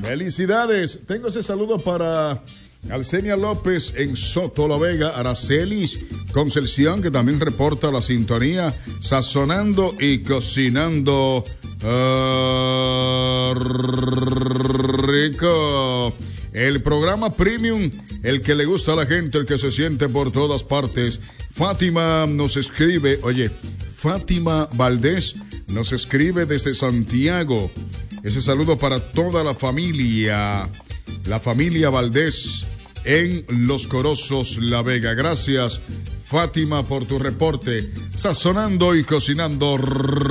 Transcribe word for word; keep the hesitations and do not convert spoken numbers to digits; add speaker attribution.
Speaker 1: Felicidades. Tengo ese saludo para Alcenia López en Soto La Vega, Aracelis Concepción, que también reporta la sintonía, sazonando y cocinando uh, rico. El programa Premium, el que le gusta a la gente, el que se siente por todas partes. Fátima nos escribe, oye, Fátima Valdés nos escribe desde Santiago. Ese saludo para toda la familia, la familia Valdés en Los Corozos, La Vega. Gracias, Fátima, por tu reporte. Sazonando y cocinando